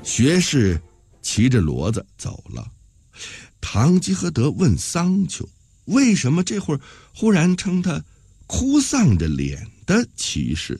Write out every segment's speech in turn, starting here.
学士骑着骡子走了。堂吉诃德问桑丘，为什么这会儿忽然称他哭丧着脸的骑士？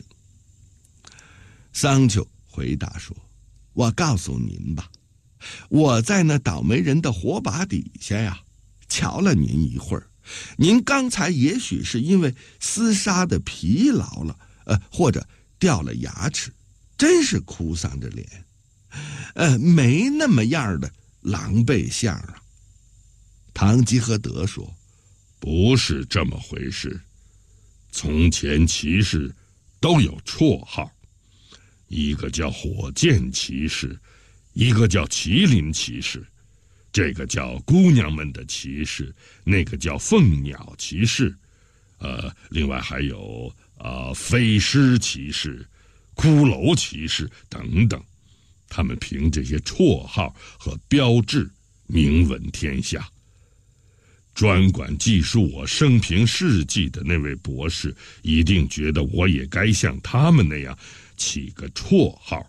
桑丘回答说，我告诉您吧，我在那倒霉人的火把底下呀，瞧了您一会儿。您刚才也许是因为厮杀的疲劳了，或者掉了牙齿，真是哭丧着脸，没那么样的狼狈相啊。堂吉诃德说， 不是这么回事。从前骑士都有绰号，一个叫火箭骑士，一个叫麒麟骑士，这个叫姑娘们的骑士，那个叫凤鸟骑士，另外还有飞狮骑士、骷髅骑士等等。他们凭这些绰号和标志名闻天下。专管记述我生平事迹的那位博士一定觉得我也该像他们那样起个绰号。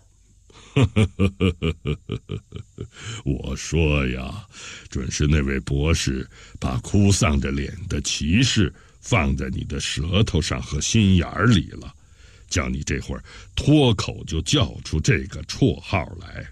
我说呀，准是那位博士把哭丧着脸的骑士放在你的舌头上和心眼里了，叫你这会儿脱口就叫出这个绰号来。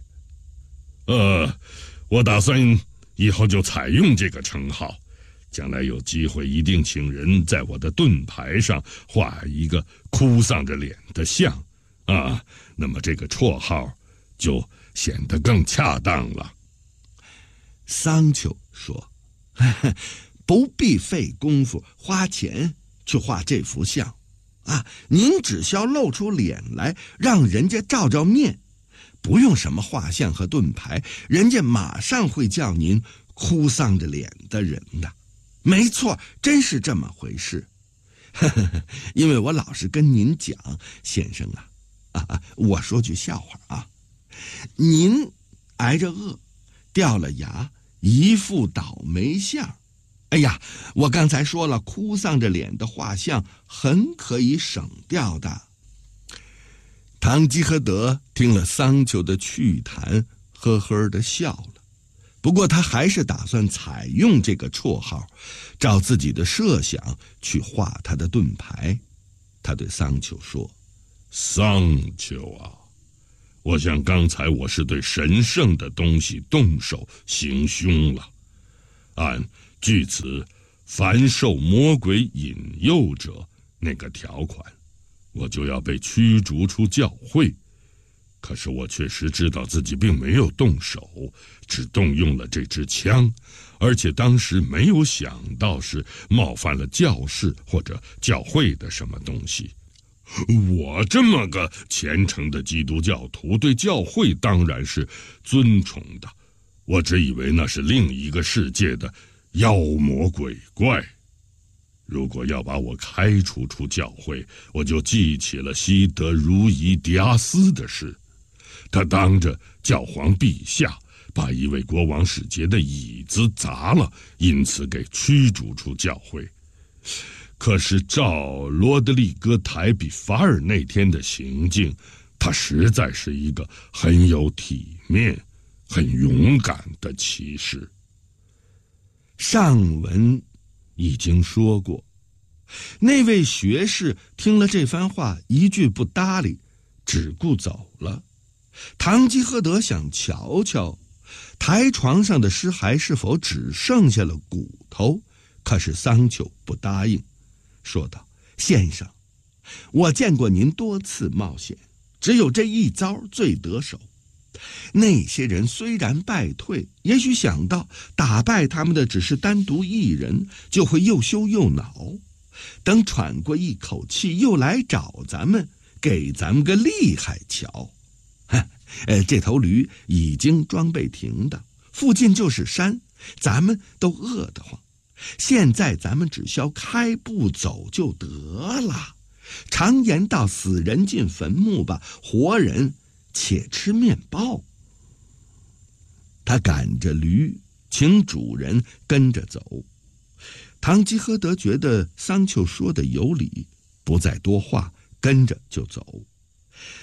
我打算以后就采用这个称号，将来有机会一定请人在我的盾牌上画一个哭丧着脸的像啊，那么这个绰号就显得更恰当了。 桑丘说，不必费功夫花钱去画这幅像啊，您只需要露出脸来，让人家照照面，不用什么画像和盾牌，人家马上会叫您哭丧着脸的人的。没错，真是这么回事。因为我老是跟您讲，先生我说句笑话啊，您挨着饿，掉了牙，一副倒霉相。哎呀，我刚才说了，哭丧着脸的画像很可以省掉的。堂吉诃德听了桑丘的趣谈，呵呵地笑了。不过他还是打算采用这个绰号，照自己的设想去画他的盾牌。他对桑丘说， 桑丘啊，我想刚才我是对神圣的东西动手行凶了。按据此凡受魔鬼引诱者那个条款，我就要被驱逐出教会。可是我确实知道自己并没有动手，只动用了这支枪，而且当时没有想到是冒犯了教士或者教会的什么东西。我这么个虔诚的基督教徒，对教会当然是尊崇的，我只以为那是另一个世界的妖魔鬼怪。如果要把我开除出教会，我就记起了西德如伊迪亚斯的事。他当着教皇陛下把一位国王使节的椅子砸了，因此给驱逐出教会。可是照罗德里戈台比法尔那天的行径，他实在是一个很有体面、很勇敢的骑士。 上文已经说过，那位学士听了这番话，一句不搭理，只顾走了。堂吉诃德想瞧瞧台床上的尸骸是否只剩下了骨头，可是桑丘不答应，说道，先生，我见过您多次冒险，只有这一招最得手。那些人虽然败退，也许想到打败他们的只是单独一人，就会又羞又恼，等喘过一口气又来找咱们，给咱们个厉害瞧。这头驴已经装备停当，附近就是山，咱们都饿得慌，现在咱们只需要开步走就得了。常言道，死人进坟墓吧，活人且吃面包。他赶着驴，请主人跟着走。堂吉诃德觉得桑丘说的有理，不再多话，跟着就走。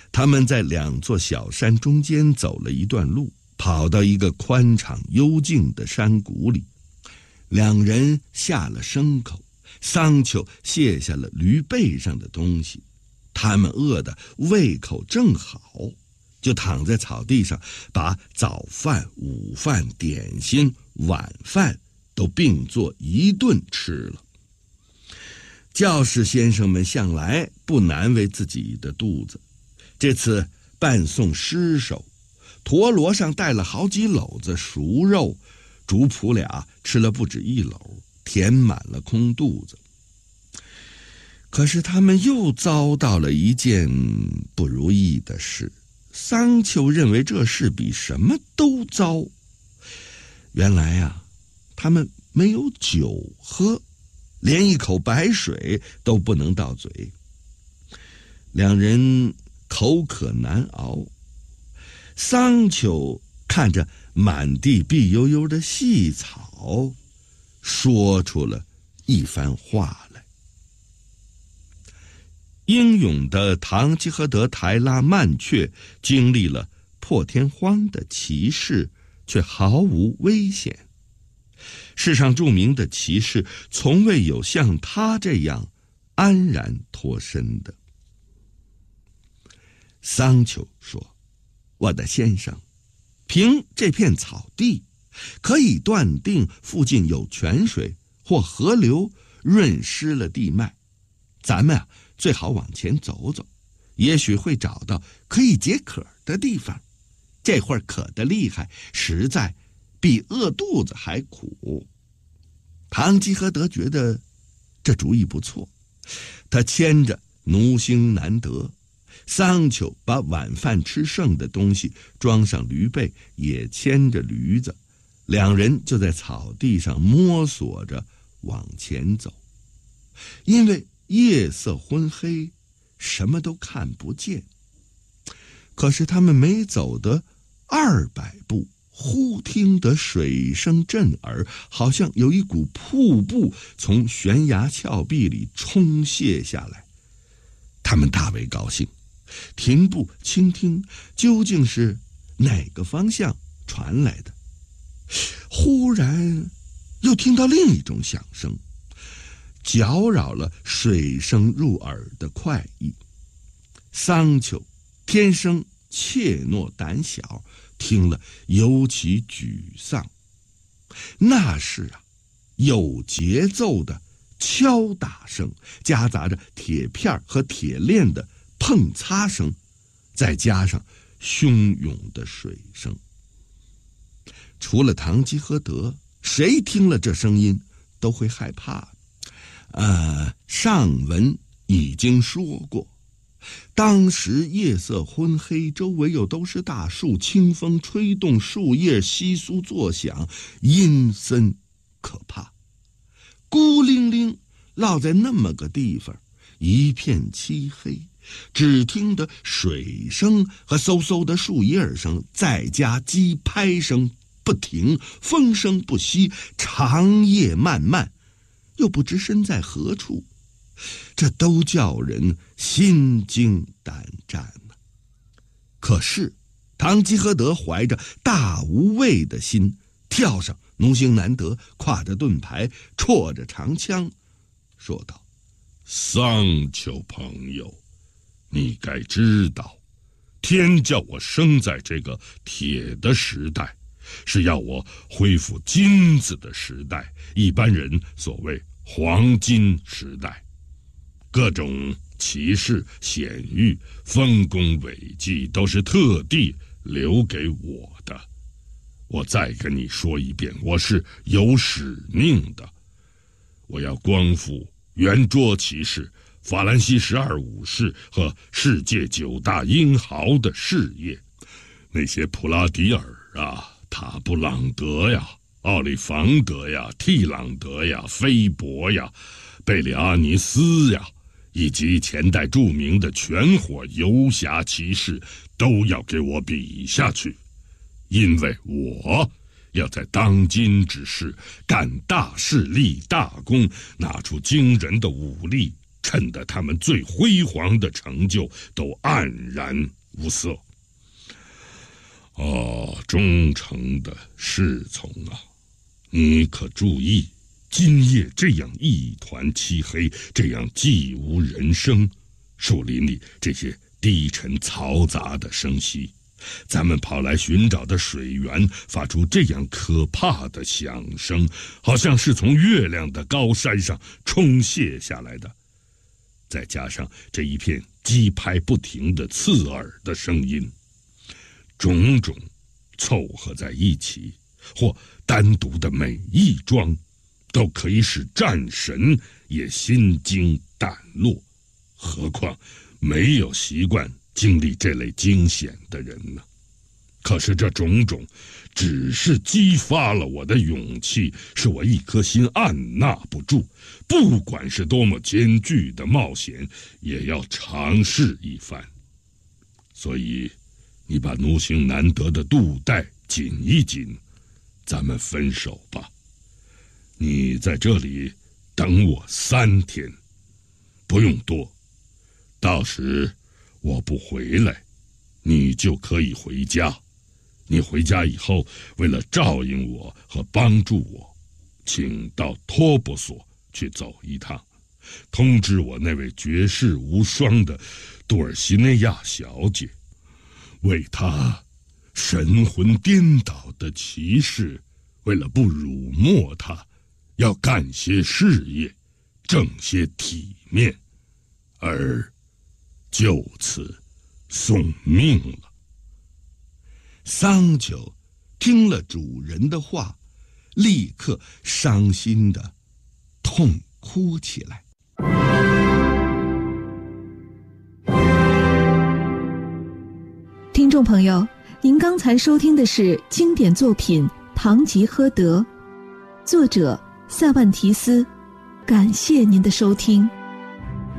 他们在2座小山中间走了一段路，跑到一个宽敞幽静的山谷里。2人下了牲口，桑丘卸下了驴背上的东西，他们饿得胃口正好，就躺在草地上，把早饭、午饭、点心、晚饭都并作一顿吃了。教士先生们向来不难为自己的肚子，这次伴送尸首，陀螺上带了好几篓子熟肉，主仆俩吃了不止1篓，填满了空肚子。可是他们又遭到了一件不如意的事，桑丘认为这事比什么都糟。原来啊，他们没有酒喝，连一口白水都不能到嘴。2人口渴难熬，桑丘看着满地碧悠悠的细草，说出了一番话来。英勇的唐吉诃德台拉曼却经历了破天荒的奇事，却毫无危险。世上著名的骑士从未有像他这样安然脱身的。桑丘说：“我的先生，凭这片草地，可以断定附近有泉水或河流润湿了地脉。咱们最好往前走走，也许会找到可以解渴的地方。这会儿渴得厉害，实在比饿肚子还苦。”唐吉诃德觉得这主意不错，他牵着奴星难得，桑丘把晚饭吃剩的东西装上驴背，也牵着驴子，2人就在草地上摸索着往前走。因为夜色昏黑，什么都看不见。可是他们没走得200步，忽听得水声震耳，好像有一股瀑布从悬崖峭壁里冲泻下来。他们大为高兴，停步倾听，究竟是哪个方向传来的。忽然又听到另一种响声，搅扰了水声入耳的快意。桑丘天生怯懦胆小，听了尤其沮丧。那是有节奏的敲打声，夹杂着铁片和铁链的碰擦声，再加上汹涌的水声。除了唐吉诃德，谁听了这声音都会害怕。上文已经说过，当时夜色昏黑，周围又都是大树，清风吹动树叶，窸窣作响，阴森可怕。孤零零落在那么个地方，一片漆黑，只听得水声和嗖嗖的树叶声，再加击拍声不停，风声不息，长夜漫漫，又不知身在何处，这都叫人心惊胆战。可是唐吉诃德怀着大无畏的心，跳上奴星难得，挎着盾牌，绰着长枪，说道：“ 桑丘朋友，你该知道，天叫我生在这个铁的时代，是要我恢复金子的时代，一般人所谓黄金时代。各种奇事险遇、丰功伟绩都是特地留给我的。我再跟你说一遍，我是有使命的。我要光复圆桌骑士、法兰西12武士和世界9大英豪的事业。那些普拉迪尔啊、塔布朗德呀、奥利房德呀、蒂朗德呀、菲伯呀、贝里阿尼斯呀，以及前代著名的全火游侠骑士，都要给我比下去。因为我要在当今之世干大事立大功，拿出惊人的武力，趁得他们最辉煌的成就都黯然无色。忠诚的侍从啊，你可注意，今夜这样一团漆黑，这样寂无人声，树林里这些低沉嘈杂的声息，咱们跑来寻找的水源发出这样可怕的响声，好像是从月亮的高山上冲泻下来的，再加上这一片击拍不停的刺耳的声音，种种凑合在一起，或单独的每一桩，都可以使战神也心惊胆落，何况没有习惯经历这类惊险的人呢？可是这种种只是激发了我的勇气，使我一颗心按捺不住，不管是多么艰巨的冒险，也要尝试一番。所以你把奴性难得的肚带紧一紧，咱们分手吧。你在这里等我3天，不用多，到时我不回来，你就可以回家。你回家以后，为了照应我和帮助我，请到托钵所去走一趟，通知我那位绝世无双的杜尔西内亚小姐，为她神魂颠倒的骑士，为了不辱没她，要干些事业，挣些体面，而就此送命了。 桑丘听了主人的话，立刻伤心地痛哭起来。 听众朋友，您刚才收听的是经典作品《堂吉诃德》，作者塞万提斯。感谢您的收听。